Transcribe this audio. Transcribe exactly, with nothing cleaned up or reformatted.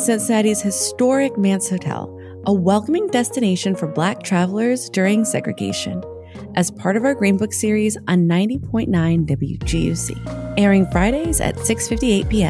Cincinnati's historic Mance Hotel, a welcoming destination for Black travelers during segregation, as part of our Green Book series on ninety point nine W G U C, airing Fridays at six fifty-eight p.m.